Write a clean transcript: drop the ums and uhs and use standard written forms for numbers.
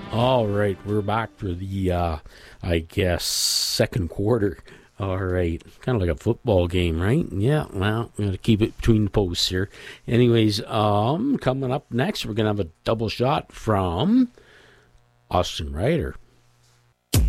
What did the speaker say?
All right, we're back for the, I guess, second quarter. All right, kind of like a football game, right? Yeah, well, we got to keep it between the posts here. Anyways, coming up next, we're gonna have a double shot from Austin Ryder.